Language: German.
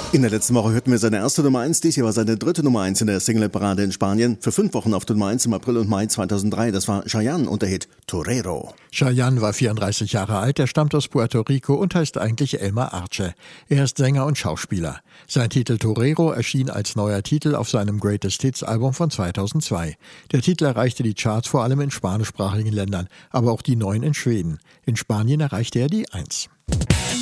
In der letzten Woche hörten wir seine erste Nummer 1, dies hier war seine dritte Nummer 1 in der Single-Parade in Spanien. Für 5 Wochen auf Nummer 1 im April und Mai 2003. Das war Chayanne und der Hit Torero. Chayanne war 34 Jahre alt, er stammt aus Puerto Rico und heißt eigentlich Elmer Arce. Er ist Sänger und Schauspieler. Sein Titel Torero erschien als neuer Titel auf seinem Greatest Hits Album von 2002. Der Titel erreichte die Charts vor allem in spanischsprachigen Ländern, aber auch die 9 in Schweden. In Spanien erreichte er die 1.